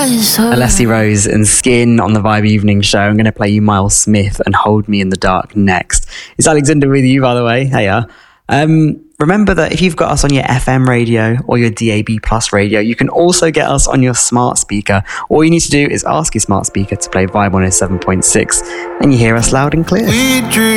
Alessi Rose and Skin on the Vibe Evening Show. I'm going to play you Miles Smith and Hold Me in the Dark next. It's Alexander with you, by the way. Hey, remember that if you've got us on your FM radio or your DAB Plus radio, you can also get us on your smart speaker. All you need to do is ask your smart speaker to play Vibe 107.6 and you hear us loud and clear.